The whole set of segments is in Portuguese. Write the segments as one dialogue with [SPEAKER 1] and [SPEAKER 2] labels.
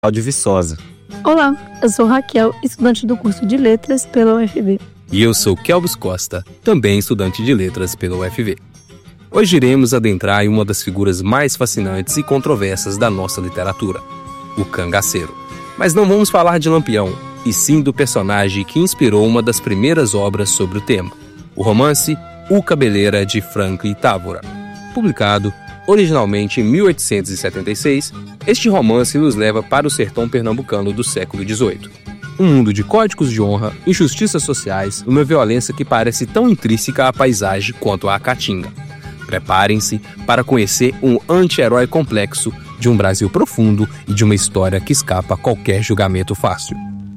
[SPEAKER 1] de Viçosa.
[SPEAKER 2] Olá, eu sou Raquel, estudante do curso de Letras pela UFV.
[SPEAKER 3] E eu sou Kelvis Costa, também estudante de Letras pela UFV. Hoje iremos adentrar em uma das figuras mais fascinantes e controversas da nossa literatura, o cangaceiro. Mas não vamos falar de Lampião, e sim do personagem que inspirou uma das primeiras obras sobre o tema, o romance O Cabeleira, de Franklin Távora. Publicado originalmente em 1876, este romance nos leva para o sertão pernambucano do século XVIII. Um mundo de códigos de honra, injustiças sociais e uma violência que parece tão intrínseca à paisagem quanto à caatinga. Preparem-se para conhecer um anti-herói complexo de um Brasil profundo e de uma história que escapa a qualquer julgamento fácil.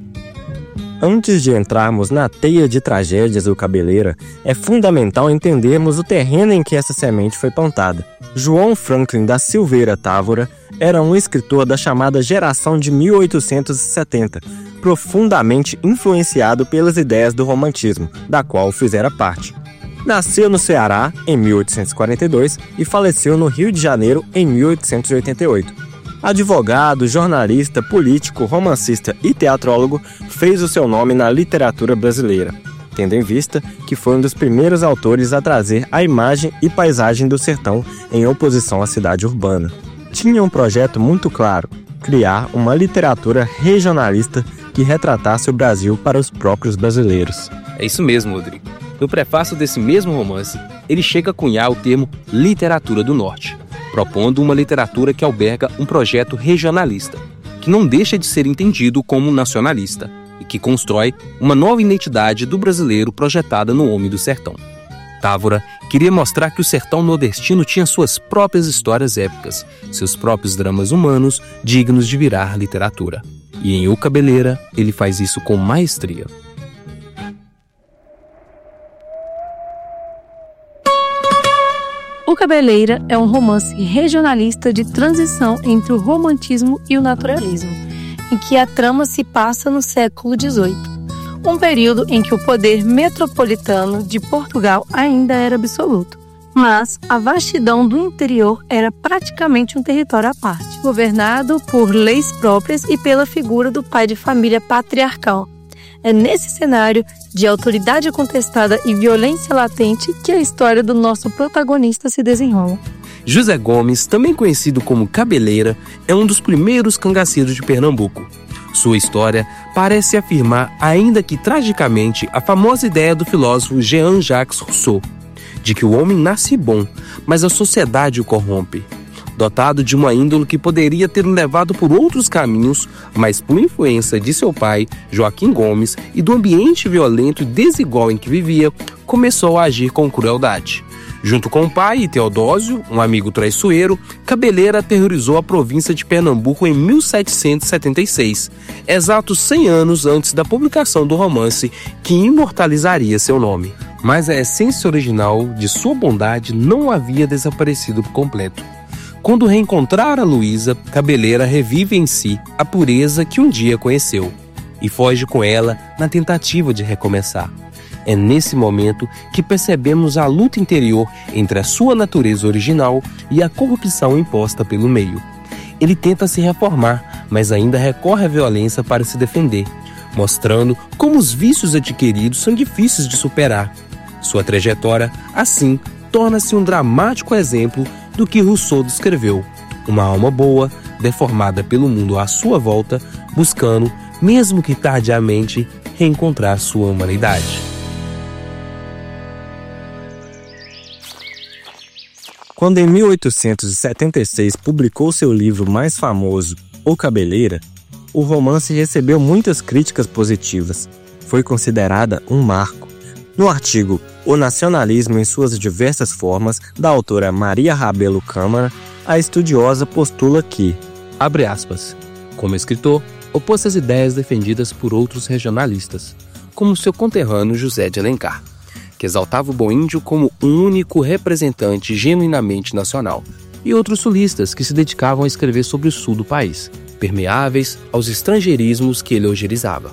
[SPEAKER 1] Antes de entrarmos na teia de tragédias do Cabeleira, é fundamental entendermos o terreno em que essa semente foi plantada. João Franklin da Silveira Távora era um escritor da chamada geração de 1870, profundamente influenciado pelas ideias do romantismo, da qual fizera parte. Nasceu no Ceará em 1842 e faleceu no Rio de Janeiro em 1888. Advogado, jornalista, político, romancista e teatrólogo, fez o seu nome na literatura brasileira, tendo em vista que foi um dos primeiros autores a trazer a imagem e paisagem do sertão em oposição à cidade urbana. Tinha um projeto muito claro: criar uma literatura regionalista que retratasse o Brasil para os próprios brasileiros.
[SPEAKER 3] É isso mesmo, Rodrigo. No prefácio desse mesmo romance, ele chega a cunhar o termo literatura do norte, propondo uma literatura que alberga um projeto regionalista, que não deixa de ser entendido como nacionalista e que constrói uma nova identidade do brasileiro projetada no homem do sertão. Távora queria mostrar que o sertão nordestino tinha suas próprias histórias épicas, seus próprios dramas humanos dignos de virar literatura. E em O Cabeleira, ele faz isso com maestria.
[SPEAKER 2] O Cabeleira é um romance regionalista de transição entre o romantismo e o naturalismo, em que a trama se passa no século XVIII, um período em que o poder metropolitano de Portugal ainda era absoluto, mas a vastidão do interior era praticamente um território à parte, governado por leis próprias e pela figura do pai de família patriarcal. É nesse cenário de autoridade contestada e violência latente que a história do nosso protagonista se desenrola.
[SPEAKER 3] José Gomes, também conhecido como Cabeleira, é um dos primeiros cangaceiros de Pernambuco. Sua história parece afirmar, ainda que tragicamente, a famosa ideia do filósofo Jean-Jacques Rousseau, de que o homem nasce bom, mas a sociedade o corrompe. Dotado de uma índole que poderia ter levado por outros caminhos, mas por influência de seu pai, Joaquim Gomes, e do ambiente violento e desigual em que vivia, começou a agir com crueldade. Junto com o pai e Teodósio, um amigo traiçoeiro, Cabeleira aterrorizou a província de Pernambuco em 1776, exatos 100 anos antes da publicação do romance que imortalizaria seu nome. Mas a essência original de sua bondade não havia desaparecido por completo. Quando reencontrar a Luísa, Cabeleira revive em si a pureza que um dia conheceu e foge com ela na tentativa de recomeçar. É nesse momento que percebemos a luta interior entre a sua natureza original e a corrupção imposta pelo meio. Ele tenta se reformar, mas ainda recorre à violência para se defender, mostrando como os vícios adquiridos são difíceis de superar. Sua trajetória, assim, torna-se um dramático exemplo do que Rousseau descreveu: uma alma boa, deformada pelo mundo à sua volta, buscando, mesmo que tardiamente, reencontrar sua humanidade.
[SPEAKER 1] Quando em 1876 publicou seu livro mais famoso, O Cabeleira, o romance recebeu muitas críticas positivas. Foi considerada um marco. No artigo O Nacionalismo em suas diversas formas, da autora Maria Rabelo Câmara, a estudiosa postula que,
[SPEAKER 3] abre aspas, como escritor, opôs às ideias defendidas por outros regionalistas, como seu conterrâneo José de Alencar, que exaltava o bom índio como um único representante genuinamente nacional, e outros sulistas que se dedicavam a escrever sobre o sul do país, permeáveis aos estrangeirismos que ele hostilizava.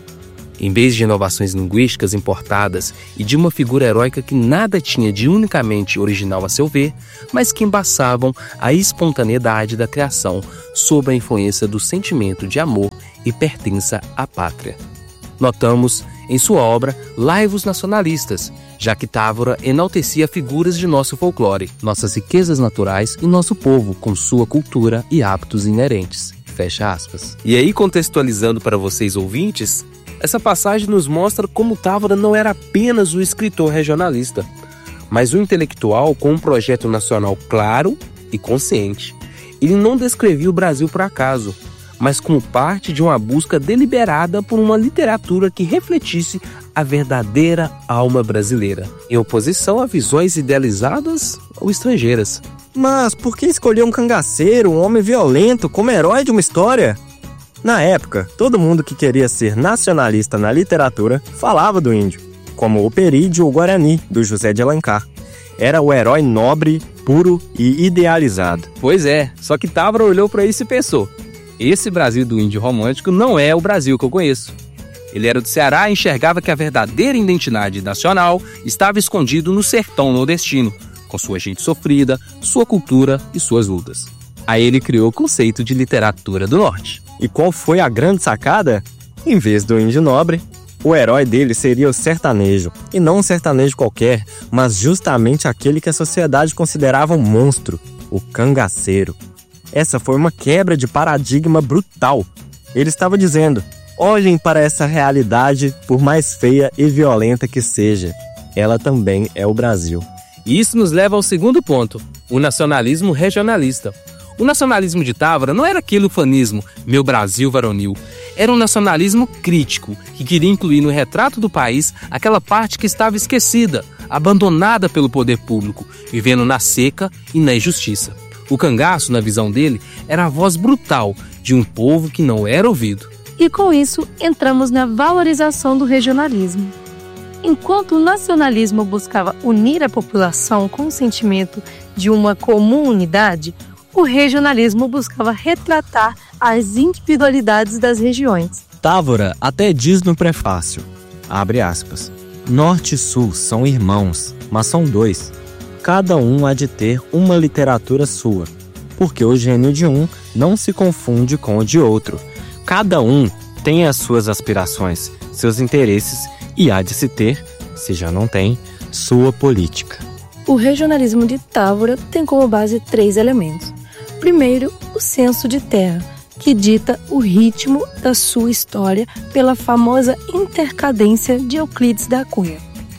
[SPEAKER 3] Em vez de inovações linguísticas importadas e de uma figura heróica que nada tinha de unicamente original a seu ver, mas que embaçavam a espontaneidade da criação sob a influência do sentimento de amor e pertença à pátria. Notamos em sua obra laivos nacionalistas, já que Távora enaltecia figuras de nosso folclore, nossas riquezas naturais e nosso povo com sua cultura e hábitos inerentes. Fecha aspas. E aí, contextualizando para vocês ouvintes, essa passagem nos mostra como Távora não era apenas o escritor regionalista, mas um intelectual com um projeto nacional claro e consciente. Ele não descrevia o Brasil por acaso, mas como parte de uma busca deliberada por uma literatura que refletisse a verdadeira alma brasileira, em oposição a visões idealizadas ou estrangeiras.
[SPEAKER 1] Mas por que escolher um cangaceiro, um homem violento, como herói de uma história? Na época, todo mundo que queria ser nacionalista na literatura falava do índio, como o Perídio ou Guarani, do José de Alencar. Era o herói nobre, puro e idealizado.
[SPEAKER 4] Pois é, só que Távora olhou para isso e pensou: esse Brasil do índio romântico não é o Brasil que eu conheço. Ele era do Ceará e enxergava que a verdadeira identidade nacional estava escondido no sertão nordestino, com sua gente sofrida, sua cultura e suas lutas. Aí ele criou o conceito de literatura do norte.
[SPEAKER 1] E qual foi a grande sacada? Em vez do índio nobre, o herói dele seria o sertanejo. E não um sertanejo qualquer, mas justamente aquele que a sociedade considerava um monstro, o cangaceiro. Essa foi uma quebra de paradigma brutal. Ele estava dizendo: olhem para essa realidade, por mais feia e violenta que seja. Ela também é o Brasil.
[SPEAKER 4] E isso nos leva ao segundo ponto, o nacionalismo regionalista. O nacionalismo de Távora não era aquele ufanismo, meu Brasil varonil. Era um nacionalismo crítico, que queria incluir no retrato do país aquela parte que estava esquecida, abandonada pelo poder público, vivendo na seca e na injustiça. O cangaço, na visão dele, era a voz brutal de um povo que não era ouvido.
[SPEAKER 2] E com isso, entramos na valorização do regionalismo. Enquanto o nacionalismo buscava unir a população com o sentimento de uma comum unidade, o regionalismo buscava retratar as individualidades das regiões.
[SPEAKER 1] Távora até diz no prefácio, abre aspas, Norte e Sul são irmãos, mas são dois. Cada um há de ter uma literatura sua, porque o gênio de um não se confunde com o de outro. Cada um tem as suas aspirações, seus interesses e há de se ter, se já não tem, sua política.
[SPEAKER 2] O regionalismo de Távora tem como base 3 elementos. Primeiro, o senso de terra, que dita o ritmo da sua história pela famosa intercadência de Euclides da Cunha.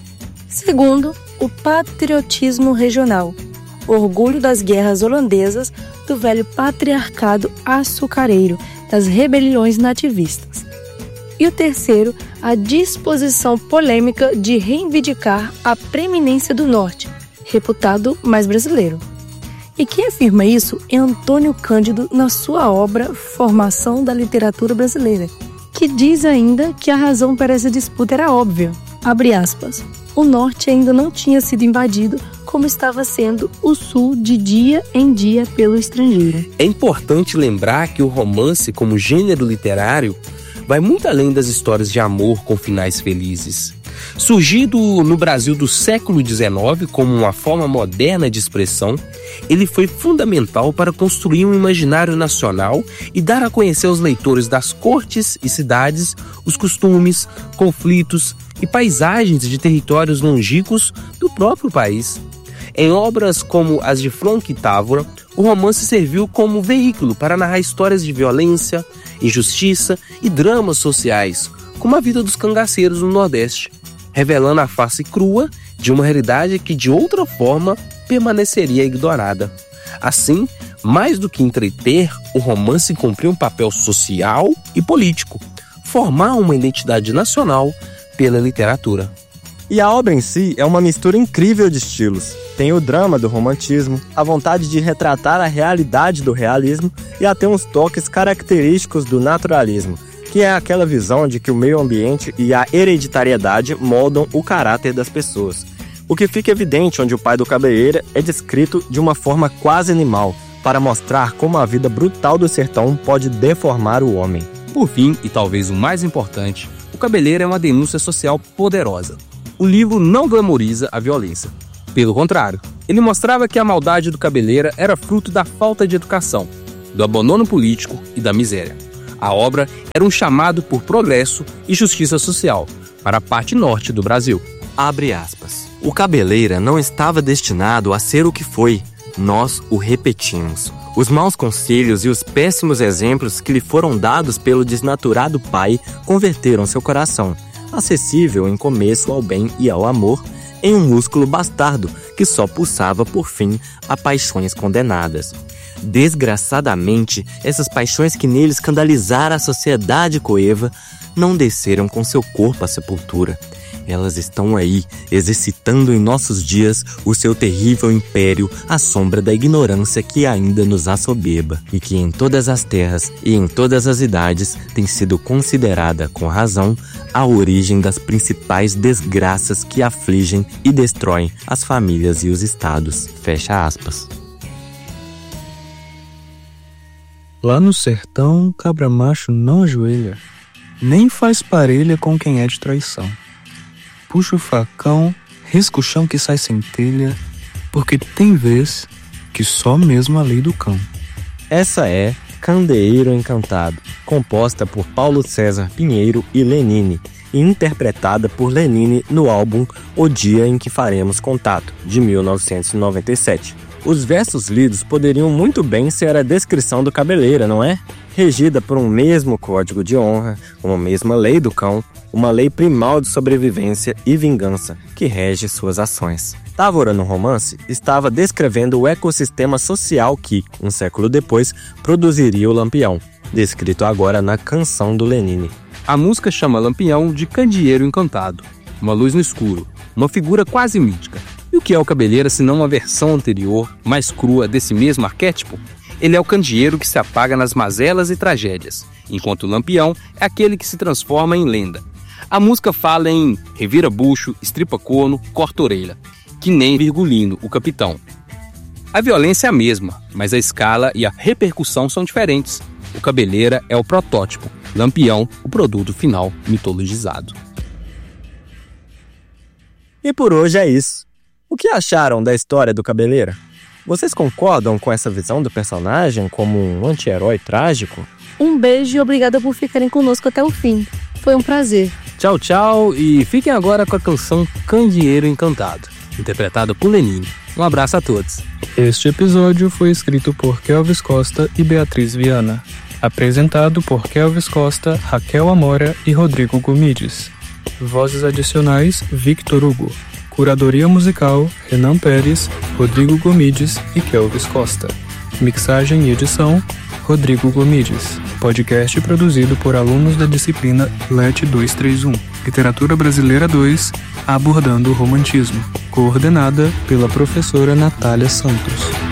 [SPEAKER 2] Segundo, o patriotismo regional, orgulho das guerras holandesas, do velho patriarcado açucareiro, das rebeliões nativistas. E o terceiro, a disposição polêmica de reivindicar a preeminência do Norte, reputado mais brasileiro. E quem afirma isso é Antônio Cândido na sua obra Formação da Literatura Brasileira, que diz ainda que a razão para essa disputa era óbvia. Abre aspas. O Norte ainda não tinha sido invadido como estava sendo o Sul de dia em dia pelo estrangeiro.
[SPEAKER 3] É importante lembrar que o romance, como gênero literário, vai muito além das histórias de amor com finais felizes. Surgido no Brasil do século XIX como uma forma moderna de expressão, ele foi fundamental para construir um imaginário nacional e dar a conhecer aos leitores das cortes e cidades os costumes, conflitos e paisagens de territórios longínquos do próprio país. Em obras como as de Frank e Távora, o romance serviu como veículo para narrar histórias de violência, injustiça e dramas sociais, como a vida dos cangaceiros no Nordeste, revelando a face crua de uma realidade que de outra forma permaneceria ignorada. Assim, mais do que entreter, o romance cumpriu um papel social e político, formar uma identidade nacional pela literatura.
[SPEAKER 1] E a obra em si é uma mistura incrível de estilos. Tem o drama do romantismo, a vontade de retratar a realidade do realismo e até uns toques característicos do naturalismo, que é aquela visão de que o meio ambiente e a hereditariedade moldam o caráter das pessoas. O que fica evidente onde o pai do Cabeleira é descrito de uma forma quase animal, para mostrar como a vida brutal do sertão pode deformar o homem.
[SPEAKER 4] Por fim, e talvez o mais importante, o Cabeleira é uma denúncia social poderosa. O livro não glamoriza a violência. Pelo contrário, ele mostrava que a maldade do Cabeleira era fruto da falta de educação, do abandono político e da miséria. A obra era um chamado por progresso e justiça social para a parte norte do Brasil.
[SPEAKER 1] Abre aspas. O Cabeleira não estava destinado a ser o que foi. Nós o repetimos. Os maus conselhos e os péssimos exemplos que lhe foram dados pelo desnaturado pai converteram seu coração, acessível em começo ao bem e ao amor, em um músculo bastardo que só pulsava por fim a paixões condenadas. Desgraçadamente, essas paixões que nele escandalizaram a sociedade coeva não desceram com seu corpo à sepultura. Elas estão aí, exercitando em nossos dias o seu terrível império à sombra da ignorância que ainda nos assoberba e que em todas as terras e em todas as idades tem sido considerada, com razão, a origem das principais desgraças que afligem e destroem as famílias e os estados. Fecha aspas.
[SPEAKER 5] Lá no sertão, cabra macho não ajoelha, nem faz parelha com quem é de traição. Puxa o facão, risca o chão que sai centelha, porque tem vez que só mesmo a lei do cão.
[SPEAKER 1] Essa é Candeeiro Encantado, composta por Paulo César Pinheiro e Lenine, e interpretada por Lenine no álbum O Dia em que Faremos Contato, de 1997. Os versos lidos poderiam muito bem ser a descrição do Cabeleira, não é? Regida por um mesmo código de honra, uma mesma lei do cão, uma lei primal de sobrevivência e vingança que rege suas ações. Távora, no romance, estava descrevendo o ecossistema social que, um século depois, produziria o Lampião, descrito agora na canção do Lenine.
[SPEAKER 4] A música chama Lampião de candeeiro encantado, uma luz no escuro, uma figura quase mítica. E o que é o Cabeleira senão uma versão anterior, mais crua desse mesmo arquétipo? Ele é o candeeiro que se apaga nas mazelas e tragédias, enquanto o Lampião é aquele que se transforma em lenda. A música fala em revira bucho, estripa corno, corta orelha, que nem Virgulino, o capitão. A violência é a mesma, mas a escala e a repercussão são diferentes. O Cabeleira é o protótipo, Lampião, o produto final mitologizado.
[SPEAKER 1] E por hoje é isso. O que acharam da história do Cabeleira? Vocês concordam com essa visão do personagem como um anti-herói trágico?
[SPEAKER 2] Um beijo e obrigada por ficarem conosco até o fim. Foi um prazer.
[SPEAKER 4] Tchau, tchau, e fiquem agora com a canção Candeeiro Encantado, interpretada por Lenine. Um abraço a todos.
[SPEAKER 5] Este episódio foi escrito por Kelvis Costa e Beatriz Viana. Apresentado por Kelvis Costa, Raquel Amora e Rodrigo Gomides. Vozes adicionais, Victor Hugo. Curadoria musical, Renan Pérez, Rodrigo Gomides e Kelvis Costa. Mixagem e edição, Rodrigo Gomides. Podcast produzido por alunos da disciplina LET 231. Literatura Brasileira 2, abordando o romantismo. Coordenada pela professora Natália Santos.